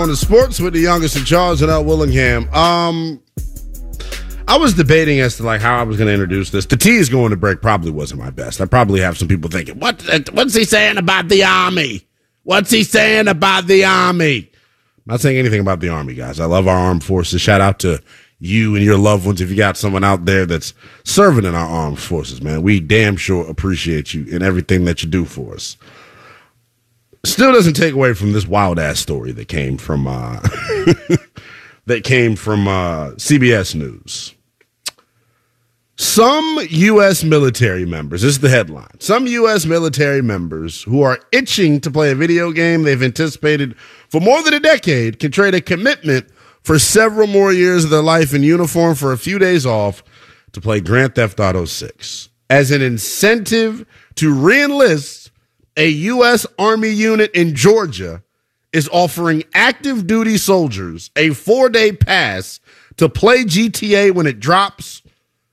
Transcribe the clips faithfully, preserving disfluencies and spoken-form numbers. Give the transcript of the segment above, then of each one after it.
On the sports with the youngest in charge, and L. Willingham. Um, I was debating as to like how I was going to introduce this. The tease going to break probably wasn't my best. I probably have some people thinking, "What? What's he saying about the Army? What's he saying about the Army?" I'm not saying anything about the Army, guys. I love our armed forces. Shout out to you and your loved ones if you got someone out there that's serving in our armed forces, man. We damn sure appreciate you and everything that you do for us. Still doesn't take away from this wild ass story that came from uh, that came from uh, C B S News. Some U S military members, this is the headline. Some U S military members who are itching to play a video game they've anticipated for more than a decade can trade a commitment for several more years of their life in uniform for a few days off to play Grand Theft Auto six. As an incentive to re-enlist, a U S Army unit in Georgia is offering active duty soldiers a four-day pass to play G T A when it drops.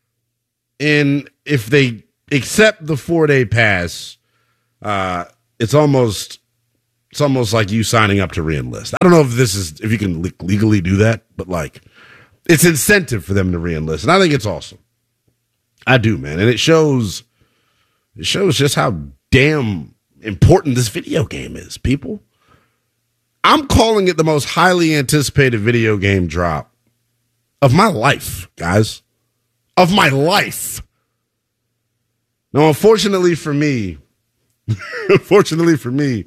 And if they accept the four-day pass, uh, it's almost it's almost like you signing up to re-enlist. I don't know if this is if you can le- legally do that, but like it's incentive for them to re-enlist, and I think it's awesome. I do, man, and it shows it shows just how damn important this video game is, people. I'm calling it the most highly anticipated video game drop of my life, guys. Of my life. Now, unfortunately for me, unfortunately for me,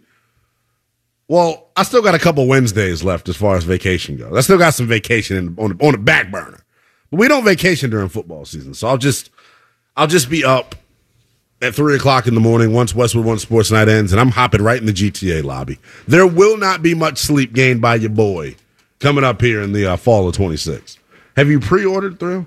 well, I still got a couple Wednesdays left as far as vacation goes. I still got some vacation in, on, the, on the back burner. But we don't vacation during football season, so I'll just I'll just be up at three o'clock in the morning once Westwood One Sports Night ends, and I'm hopping right in the G T A lobby. There will not be much sleep gained by your boy coming up here in the uh, fall of twenty-six. Have you pre-ordered, Thrill?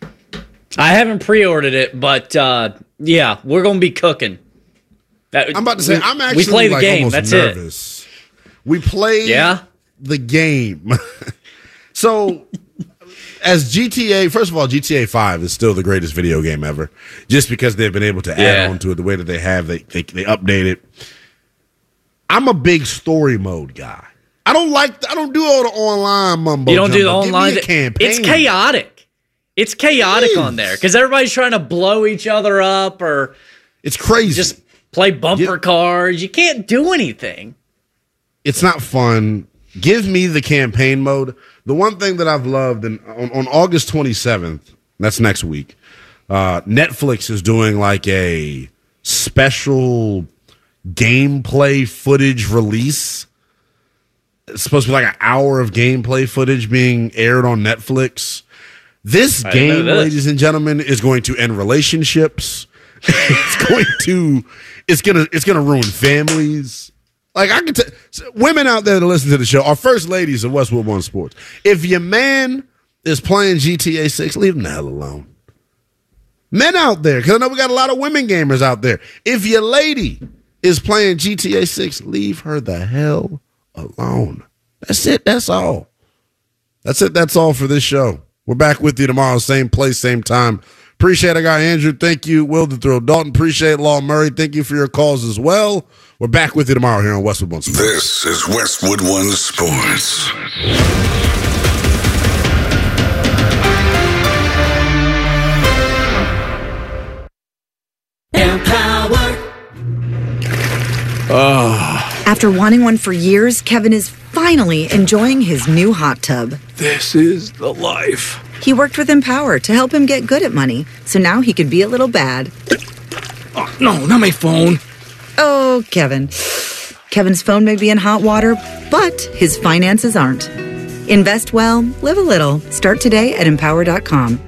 I haven't pre-ordered it, but uh, yeah, we're going to be cooking. That, I'm about to say, we, I'm actually we play the like game. almost That's nervous. It. We play yeah? the game. So, as G T A, first of all, G T A five is still the greatest video game ever, just because they've been able to add yeah. on to it the way that they have. They, they they update it. I'm a big story mode guy. I don't like. I don't do all the online mumbo. You don't jumbo. do the online. Give me a campaign. It's chaotic. It's chaotic Jeez. on there because everybody's trying to blow each other up or it's crazy. Just play bumper yeah. cars. You can't do anything. It's not fun. Give me the campaign mode. The one thing that I've loved, and on, on August twenty-seventh, that's next week, uh, Netflix is doing like a special gameplay footage release. It's supposed to be like an hour of gameplay footage being aired on Netflix. This game, ladies and gentlemen, is going to end relationships. It's going to, it's gonna, it's gonna ruin families. Like I can tell, women out there that listen to the show are first ladies of Westwood One Sports. If your man is playing G T A six, leave him the hell alone. Men out there, because I know we got a lot of women gamers out there. If your lady is playing G T A six, leave her the hell alone. That's it. That's all. That's it. That's all for this show. We're back with you tomorrow, same place, same time. Appreciate I got Andrew. Thank you, Will the Thrill Dalton. Appreciate Law Murray. Thank you for your calls as well. We're back with you tomorrow here on Westwood One Sports. This is Westwood One Sports. Empower. Oh. After wanting one for years, Kevin is finally enjoying his new hot tub. This is the life. He worked with Empower to help him get good at money, so now he could be a little bad. Oh, no, not my phone. Oh, Kevin. Kevin's phone may be in hot water, but his finances aren't. Invest well, live a little. Start today at empower dot com.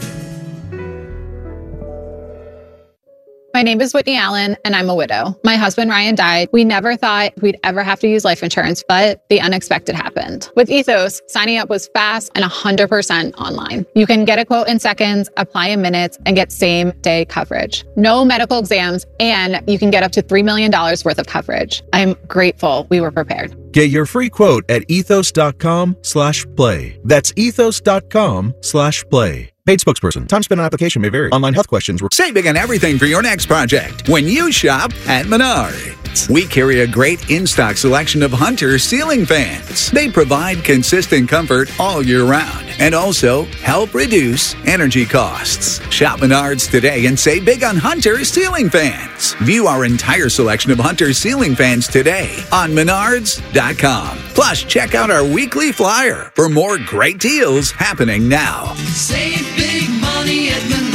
My name is Whitney Allen, and I'm a widow. My husband, Ryan, died. We never thought we'd ever have to use life insurance, but the unexpected happened. With Ethos, signing up was fast and one hundred percent online. You can get a quote in seconds, apply in minutes, and get same-day coverage. No medical exams, and you can get up to three million dollars worth of coverage. I'm grateful we were prepared. Get your free quote at ethos.com slash play. That's ethos.com slash play. Paid spokesperson. Time spent on application may vary. Online health questions were... Save big on everything for your next project when you shop at Menard. fans. We carry a great in-stock selection of Hunter ceiling fans. They provide consistent comfort all year round and also help reduce energy costs. Shop Menards today and save big on Hunter ceiling fans. View our entire selection of Hunter ceiling fans today on menards dot com. Plus, check out our weekly flyer for more great deals happening now. Save big money at Menards.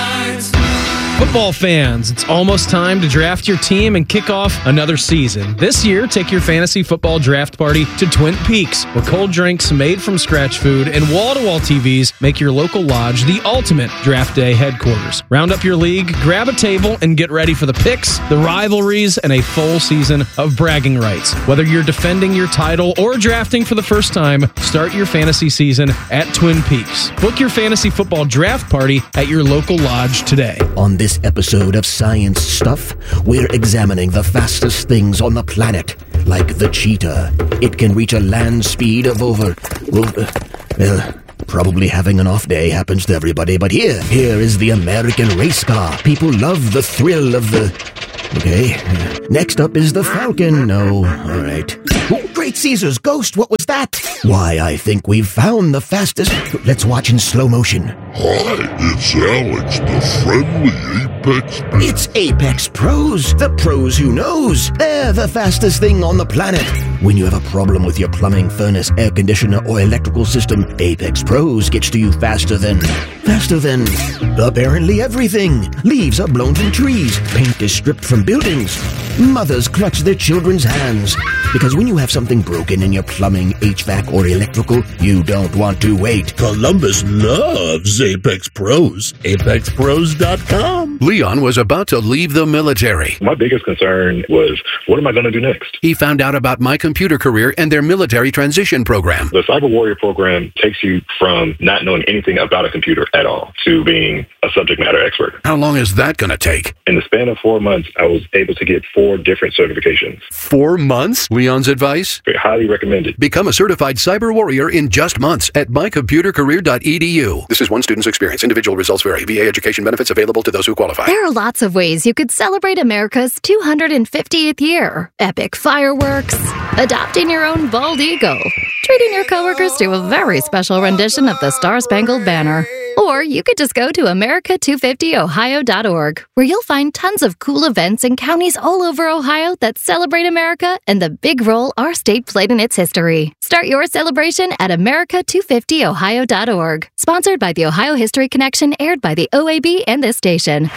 Football fans, it's almost time to draft your team and kick off another season. This year, take your fantasy football draft party to Twin Peaks, where cold drinks made from scratch food and wall-to-wall T Vs make your local lodge the ultimate draft day headquarters. Round up your league, grab a table, and get ready for the picks, the rivalries, and a full season of bragging rights. Whether you're defending your title or drafting for the first time, start your fantasy season at Twin Peaks. Book your fantasy football draft party at your local lodge today. On this episode of Science Stuff, we're examining the fastest things on the planet, like the cheetah. It can reach a land speed of over... over well, probably having an off day happens to everybody, but here, here is the American race car. People love the thrill of the... Okay. Next up is the Falcon. No, all right. Oh, Great Caesar's ghost, what was that? Why, I think we've found the fastest... Let's watch in slow motion. Hi, it's Alex, the friendly Apex Pro. It's Apex Pros, the pros who knows. They're the fastest thing on the planet. When you have a problem with your plumbing, furnace, air conditioner, or electrical system, Apex Pros gets to you faster than... Faster than... apparently everything. Leaves are blown from trees. Paint is stripped from buildings. Mothers clutch their children's hands. Because when you have something broken in your plumbing, H V A C, or electrical, you don't want to wait. Columbus loves Apex Pros. Apex Pros dot com. Leon was about to leave the military. My biggest concern was, what am I going to do next? He found out about My Computer Career and their military transition program. The Cyber Warrior program takes you from not knowing anything about a computer at all to being a subject matter expert. How long is that going to take? In the span of four months, I was able to get four different certifications. Four months? Leon's advice? Highly recommended. Become a certified cyber warrior in just months at my computer career dot e d u. This is one student's experience. Individual results vary. V A education benefits available to those who qualify. There are lots of ways you could celebrate America's two hundred fiftieth year. Epic fireworks, adopting your own bald eagle, treating your coworkers to a very special rendition of the Star-Spangled Banner. Or you could just go to America two fifty ohio dot org, where you'll find tons of cool events in counties all over Ohio that celebrate America and the big role our state played in its history. Start your celebration at America two fifty ohio dot org. Sponsored by the Ohio History Connection, aired by the O A B and this station.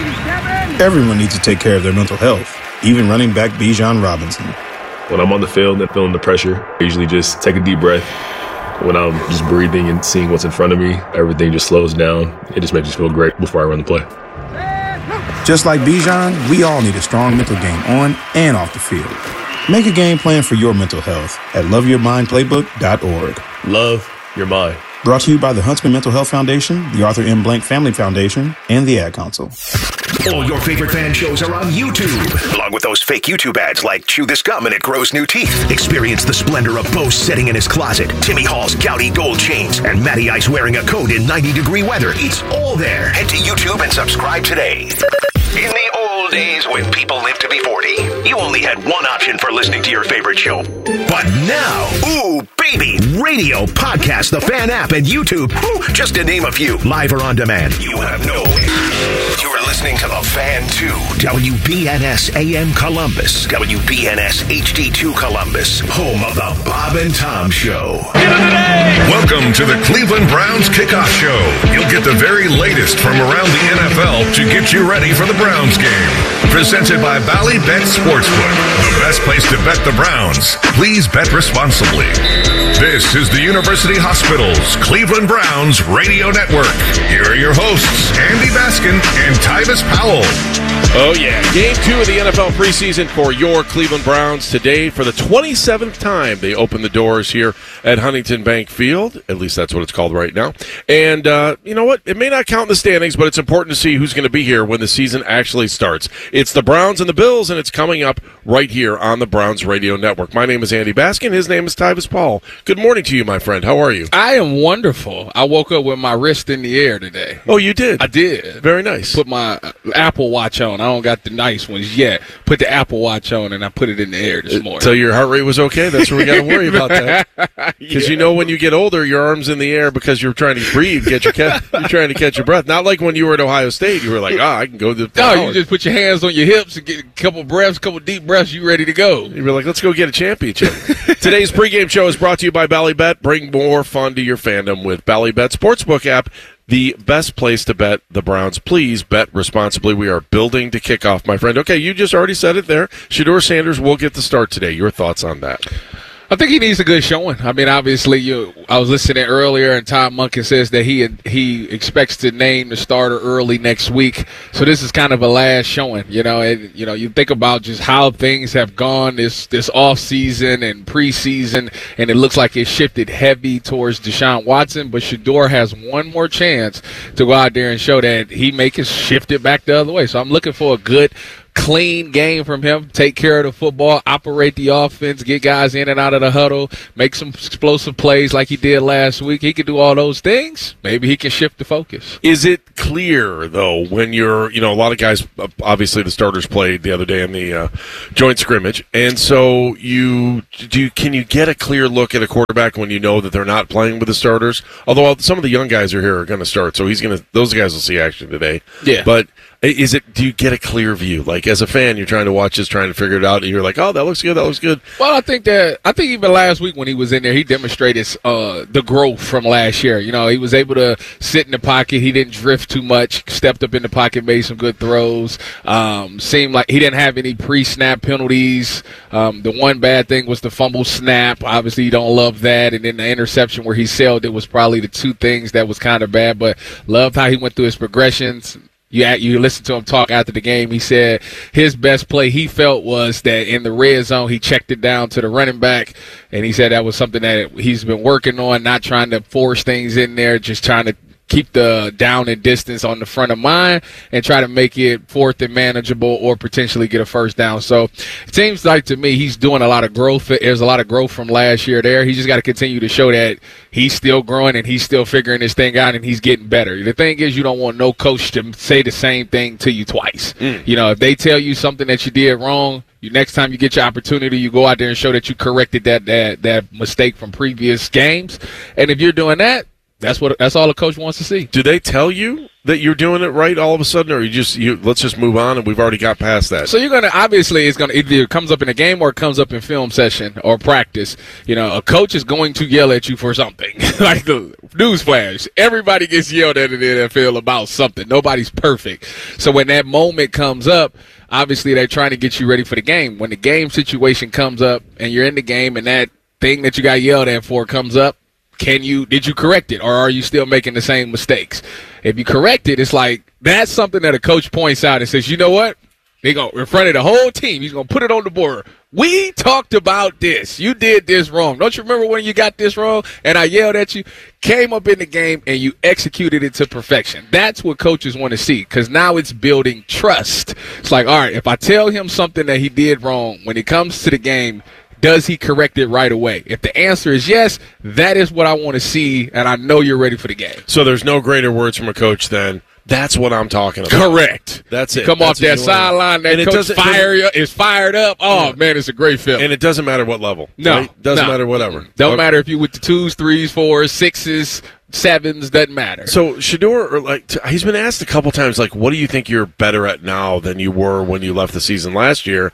Everyone needs to take care of their mental health, even running back Bijan Robinson. When I'm on the field and feeling the pressure, I usually just take a deep breath. When I'm just breathing and seeing what's in front of me, everything just slows down. It just makes me feel great before I run the play. Just like Bijan, we all need a strong mental game on and off the field. Make a game plan for your mental health at love your mind playbook dot org. Love your mind. Brought to you by the Huntsman Mental Health Foundation, the Arthur M. Blank Family Foundation, and the Ad Council. All your favorite fan shows are on YouTube, along with those fake YouTube ads like Chew This Gum and It Grows New Teeth. Experience the splendor of Bo sitting in his closet, Timmy Hall's gouty gold chains, and Matty Ice wearing a coat in ninety degree weather. It's all there. Head to YouTube and subscribe today. In the old days when people lived to be forty, you only had one option for listening to your favorite show. But now, ooh, baby, radio, podcast, the Fan app, and YouTube, ooh, just to name a few, live or on demand. You have no way. You are listening to the Fan two, W B N S A M Columbus, W B N S H D two Columbus, home of the Bob and Tom Show. Welcome to the Cleveland Browns Kickoff Show. You'll get the very latest from around the N F L to get you ready for the Browns game. Presented by Bally Bet Sportsbook, the best place to bet the Browns. Please bet responsibly. This is the University Hospital's Cleveland Browns Radio Network. Here are your hosts, Andy Baskin and Tyvis Powell. Oh, yeah. Game two of the N F L preseason for your Cleveland Browns today. For the twenty-seventh time, they open the doors here at Huntington Bank Field. At least that's what it's called right now. And uh, you know what? It may not count in the standings, but it's important to see who's going to be here when the season actually starts. It's the Browns and the Bills, and it's coming up right here on the Browns Radio Network. My name is Andy Baskin. His name is Tyvis Paul. Good morning to you, my friend. How are you? I am wonderful. I woke up with my wrist in the air today. Oh, you did? I did. Very nice. Put my Apple Watch on. on. I don't got the nice ones yet. Put the Apple Watch on, and I put it in the air this morning. So your heart rate was okay? That's where we got to worry about that. Because Yeah. you know when you get older, your arm's in the air because you're trying to breathe, get your ca- you're trying to catch your breath. Not like when you were at Ohio State. You were like, oh, I can go to the No, you just put your hands on your hips and get a couple breaths, a couple deep breaths, you ready to go. You were like, let's go get a championship. Today's pregame show is brought to you by Ballybet. Bring more fun to your fandom with Ballybet Sportsbook app, the best place to bet the Browns. Please bet responsibly. We are building to kick off, my friend. Okay, you just already said it there. Shedeur Sanders will get the start today. Your thoughts on that? I think he needs a good showing. I mean, obviously, you. I was listening earlier, and Tom Monken says that he he expects to name the starter early next week. So this is kind of a last showing. You know, and you know, you think about just how things have gone this this off season and preseason, and it looks like it shifted heavy towards Deshaun Watson. But Shedeur has one more chance to go out there and show that he may can shift it back the other way. So I'm looking for a good, clean game from him. Take care of the football, operate the offense, get guys in and out of the huddle, make some explosive plays like he did last week. He could do all those things. Maybe he can shift the focus. Is it clear, though, when you're, you know, a lot of guys, obviously the starters played the other day in the uh, joint scrimmage, and so you do. You, can you get a clear look at a quarterback when you know that they're not playing with the starters? Although some of the young guys are here are going to start, so he's going to. Those guys will see action today. Yeah, but. Is it? Do you get a clear view? Like as a fan, you're trying to watch this, trying to figure it out, and you're like, "Oh, that looks good. That looks good." Well, I think that I think even last week when he was in there, he demonstrated uh, the growth from last year. You know, he was able to sit in the pocket. He didn't drift too much. Stepped up in the pocket, made some good throws. Um, seemed like he didn't have any pre-snap penalties. Um, the one bad thing was the fumble snap. Obviously, you don't love that, and then the interception where he sailed it was probably the two things that was kind of bad. But loved how he went through his progressions. You you listen to him talk after the game. He said his best play he felt was that in the red zone he checked it down to the running back, and he said that was something that he's been working on, not trying to force things in there, just trying to keep the down and distance on the front of mind and try to make it fourth and manageable or potentially get a first down. So it seems like to me he's doing a lot of growth. There's a lot of growth from last year there. He just got to continue to show that he's still growing and he's still figuring this thing out and he's getting better. The thing is, you don't want no coach to say the same thing to you twice. Mm. You know, if they tell you something that you did wrong, you next time you get your opportunity, you go out there and show that you corrected that that that mistake from previous games. And if you're doing that, That's what. That's all a coach wants to see. Do they tell you that you're doing it right all of a sudden, or you just you let's just move on and we've already got past that? So you're gonna obviously it's gonna either it comes up in a game or it comes up in film session or practice. You know, a coach is going to yell at you for something. Like the newsflash, everybody gets yelled at in the N F L about something. Nobody's perfect. So when that moment comes up, obviously they're trying to get you ready for the game. When the game situation comes up and you're in the game and that thing that you got yelled at for comes up, Can you, did you correct it, or are you still making the same mistakes? If you correct it, it's like, that's something that a coach points out and says, you know what? They go in front of the whole team. He's going to put it on the board. We talked about this. You did this wrong. Don't you remember when you got this wrong and I yelled at you? Came up in the game and you executed it to perfection. That's what coaches want to see, because now it's building trust. It's like, all right, if I tell him something that he did wrong, when it comes to the game, does he correct it right away? If the answer is yes, that is what I want to see, and I know you're ready for the game. So there's no greater words from a coach than, that's what I'm talking about. Correct. That's it. Come That's off that sideline, that coach fire is fired up. Oh, yeah. Man, it's a great feeling. And it doesn't matter what level. No. Right? Doesn't no. matter whatever. Don't okay. matter if you with the twos, threes, fours, sixes, sevens, doesn't matter. So Shedeur, or like, he's been asked a couple times, like, what do you think you're better at now than you were when you left the season last year?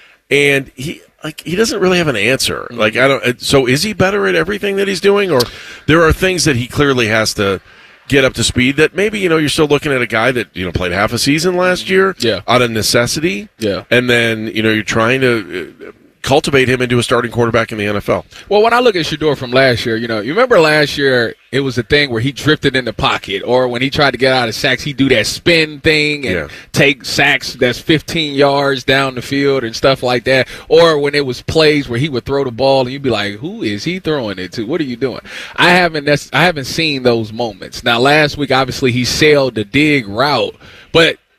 And he like he doesn't really have an answer. Like I don't. So is he better at everything that he's doing, or there are things that he clearly has to get up to speed that maybe, you know, you're still looking at a guy that, you know, played half a season last year yeah. out of necessity. Yeah. And then, you know, you're trying to uh, cultivate him into a starting quarterback in the N F L. Well, when I look at Shedeur from last year, you know, you remember last year it was a thing where he drifted in the pocket, or when he tried to get out of sacks, he'd do that spin thing and yeah. take sacks that's fifteen yards down the field and stuff like that. Or when it was plays where he would throw the ball and you'd be like, who is he throwing it to? What are you doing? I haven't I haven't seen those moments. Now, last week, obviously, he sailed the dig route, but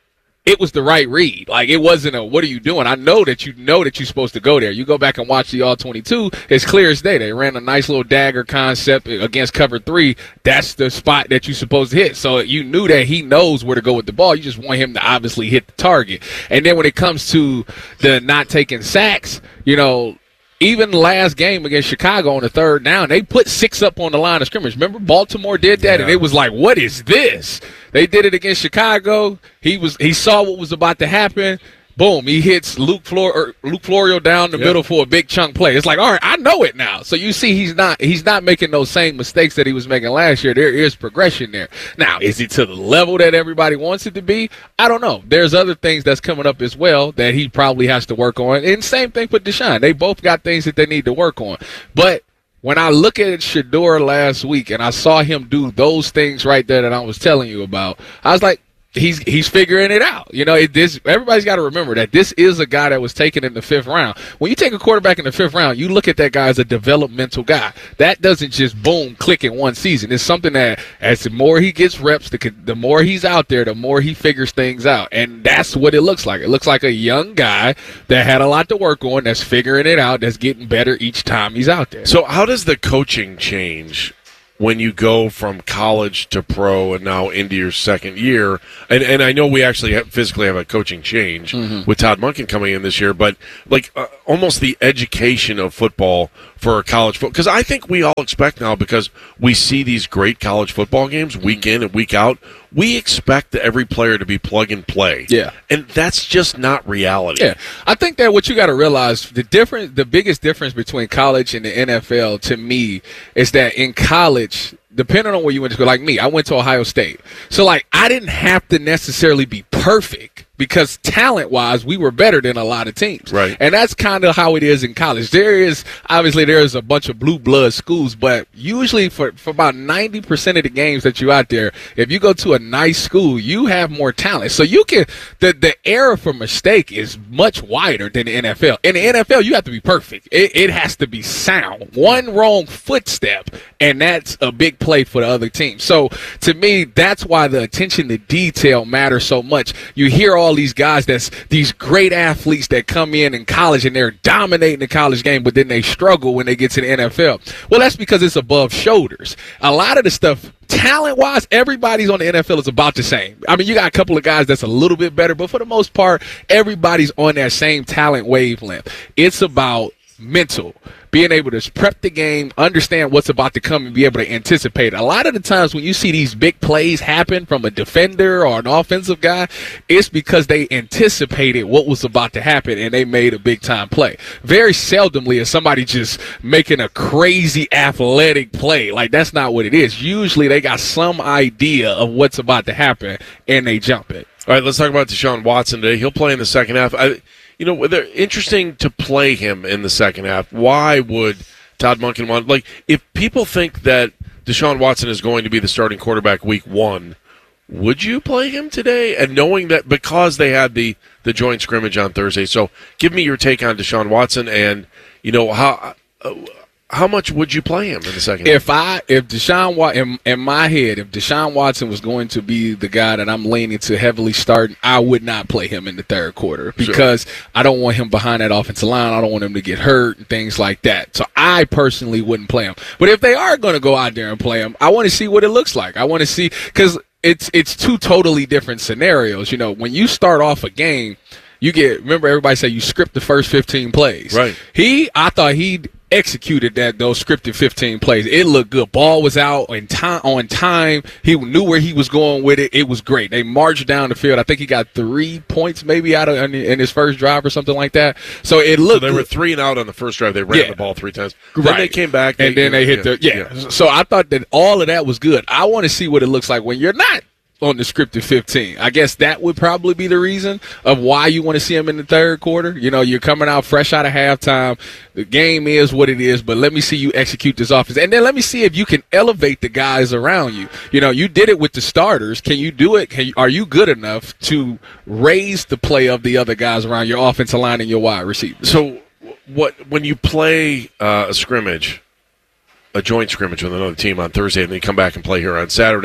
it was the right read. Like, it wasn't a, what are you doing? I know that you know that you're supposed to go there. You go back and watch the all twenty-two, it's clear as day. They ran a nice little dagger concept against cover three. That's the spot that you're supposed to hit. So you knew that he knows where to go with the ball. You just want him to obviously hit the target. And then when it comes to the not taking sacks, you know, even the last game against Chicago on the third down, they put six up on the line of scrimmage. Remember, Baltimore did that, yeah. and it was like, what is this? They did it against Chicago. He was he saw what was about to happen. Boom, he hits Luke Flor- or Luke Florio down the yep. middle for a big chunk play. It's like, all right, I know it now. So you see he's not he's not making those same mistakes that he was making last year. There is progression there. Now, is he to the level that everybody wants it to be? I don't know. There's other things that's coming up as well that he probably has to work on. And same thing with Deshaun. They both got things that they need to work on. But when I look at Shedeur last week and I saw him do those things right there that I was telling you about, I was like, He's he's figuring it out. You know, it, this everybody's got to remember that this is a guy that was taken in the fifth round. When you take a quarterback in the fifth round, you look at that guy as a developmental guy. That doesn't just boom click in one season. It's something that as the more he gets reps, the the more he's out there, the more he figures things out, and that's what it looks like. It looks like a young guy that had a lot to work on, that's figuring it out, that's getting better each time he's out there. So how does the coaching change when you go from college to pro and now into your second year? And and I know we actually have, physically have a coaching change mm-hmm. with Todd Monken coming in this year, but like uh, almost the education of football for college football, because I think we all expect now, because we see these great college football games week mm-hmm. in and week out, we expect every player to be plug and play. Yeah. And that's just not reality. Yeah. I think that what you got to realize, the difference, the biggest difference between college and the N F L to me is that in college, depending on where you went to school, like me, I went to Ohio State. So, like, I didn't have to necessarily be perfect because talent-wise, we were better than a lot of teams. Right. And that's kind of how it is in college. There is, obviously, there's a bunch of blue blood schools, but usually for, for about ninety percent of the games that you out there, if you go to a nice school, you have more talent. So you can, the, the area for mistake is much wider than the N F L. In the N F L, you have to be perfect. It, it has to be sound. One wrong footstep, and that's a big play for the other team. So to me, that's why the attention to detail matters so much. You hear all these guys that's these great athletes that come in in college and they're dominating the college game, but then they struggle when they get to the N F L. Well, that's because it's above shoulders. A lot of the stuff, talent-wise, everybody's on the N F L is about the same. I mean, you got a couple of guys that's a little bit better, but for the most part, everybody's on that same talent wavelength. It's about mental, being able to prep the game, understand what's about to come, and be able to anticipate. A lot of the times when you see these big plays happen from a defender or an offensive guy, it's because they anticipated what was about to happen and they made a big-time play. Very seldomly is somebody just making a crazy athletic play. Like, that's not what it is. Usually they got some idea of what's about to happen and they jump it. All right, let's talk about Deshaun Watson today. He'll play in the second half. I, You know, they're interesting to play him in the second half. Why would Todd Monken want, like, if people think that Deshaun Watson is going to be the starting quarterback week one, would you play him today? And knowing that because they had the, the joint scrimmage on Thursday. So give me your take on Deshaun Watson and, you know, how uh, how much would you play him in the second half? If I, if Deshaun Watson, in, in my head, if Deshaun Watson was going to be the guy that I'm leaning to heavily starting, I would not play him in the third quarter because sure. I don't want him behind that offensive line. I don't want him to get hurt and things like that. So I personally wouldn't play him. But if they are going to go out there and play him, I want to see what it looks like. I want to see, because it's it's two totally different scenarios. You know, when you start off a game, you get, remember everybody say you script the first fifteen plays. Right. He, I thought he'd executed that those scripted fifteen plays. It looked good. Ball was out in time, on time. He knew where he was going with it. It was great. They marched down the field. I think he got three points maybe out of in his first drive or something like that. So it looked. So they good. were three and out on the first drive. They ran yeah. the ball three times. Right. Then they came back, they, and then they hit yeah, the yeah. yeah. So I thought that all of that was good. I want to see what it looks like when you're not on the scripted fifteen. I guess that would probably be the reason of why you want to see him in the third quarter. You know, you're coming out fresh out of halftime. The game is what it is, but let me see you execute this offense. And then let me see if you can elevate the guys around you. You know, you did it with the starters. Can you do it? Can you, are you good enough to raise the play of the other guys around your offensive line and your wide receivers? So what when you play uh, a scrimmage, a joint scrimmage with another team on Thursday, and then you come back and play here on Saturday, mm-hmm.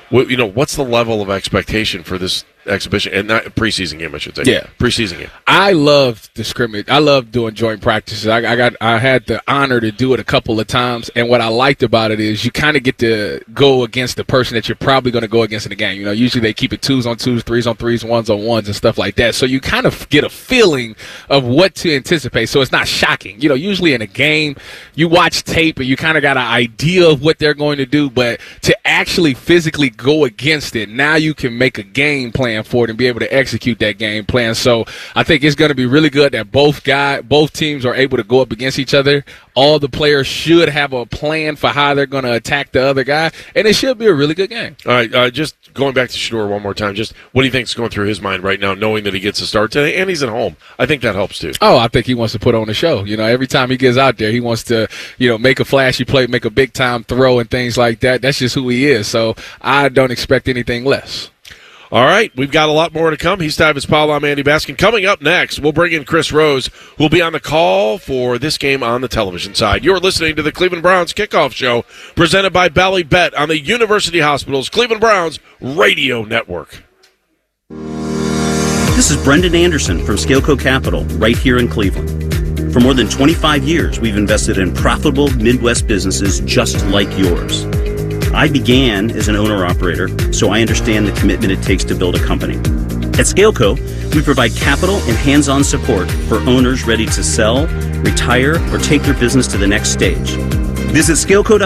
What, you know, what's the level of expectation for this exhibition and not preseason game? I should say. Yeah, preseason game. I love the scrimmage. I love doing joint practices. I, I got, I had the honor to do it a couple of times, and what I liked about it is you kind of get to go against the person that you're probably going to go against in the game. You know, usually they keep it twos on twos, threes on threes, ones on ones, and stuff like that. So you kind of get a feeling of what to anticipate. So it's not shocking. You know, usually in a game, you watch tape and you kind of got an idea of what they're going to do, but to actually physically go against it, now you can make a game plan for it and be able to execute that game plan. So I think it's going to be really good that both guy, both teams are able to go up against each other. All the players should have a plan for how they're going to attack the other guy, and it should be a really good game. All right, uh, just going back to Shedeur one more time, just what do you think is going through his mind right now, knowing that he gets to start today and he's at home? I think that helps too. Oh, I think he wants to put on a show. You know, every time he gets out there, he wants to, you know, make a flashy play, make a big time throw and things like that. That's just who he is. So I don't expect anything less. All right, we've got a lot more to come. He's Tyvis Powell. I'm Andy Baskin. Coming up next, we'll bring in Chris Rose, who will be on the call for this game on the television side. You're listening to the Cleveland Browns Kickoff Show, presented by Bally Bet on the University Hospitals Cleveland Browns Radio Network. This is Brendan Anderson from Scaleco Capital, right here in Cleveland. For more than twenty-five years, we've invested in profitable Midwest businesses just like yours. I began as an owner-operator, so I understand the commitment it takes to build a company. At Scaleco, we provide capital and hands-on support for owners ready to sell, retire, or take their business to the next stage. Visit scaleco dot com